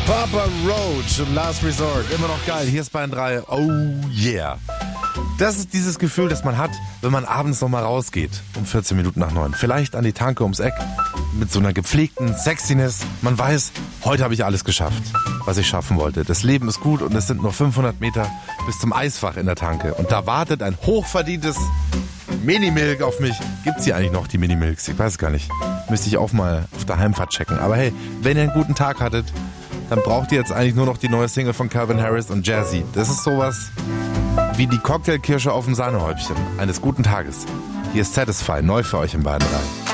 Papa Roach und Last Resort. Immer noch geil. Hier ist Bayern 3. Oh yeah. Das ist dieses Gefühl, das man hat, wenn man abends nochmal rausgeht. Um 14 Minuten nach 9. Vielleicht an die Tanke ums Eck. Mit so einer gepflegten Sexiness. Man weiß, heute habe ich alles geschafft, was ich schaffen wollte. Das Leben ist gut und es sind nur 500 Meter bis zum Eisfach in der Tanke. Und da wartet ein hochverdientes Minimilk auf mich. Gibt's hier eigentlich noch die Minimilks? Ich weiß es gar nicht. Müsste ich auch mal auf der Heimfahrt checken. Aber hey, wenn ihr einen guten Tag hattet, dann braucht ihr jetzt eigentlich nur noch die neue Single von Calvin Harris und Jazzy. Das ist sowas wie die Cocktailkirsche auf dem Sahnehäubchen eines guten Tages. Hier ist Satisfy, neu für euch in Bayern 3.